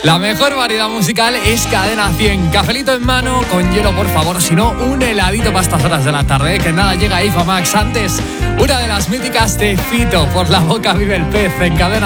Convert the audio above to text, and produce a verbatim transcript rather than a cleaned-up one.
La mejor variedad musical es Cadena cien. Cafelito en mano, con hielo por favor, si no, un heladito para estas horas de la tarde, ¿eh? Que nada, llega I F A Max. Antes, una de las míticas de Fito, Por la boca vive el pez, en Cadena.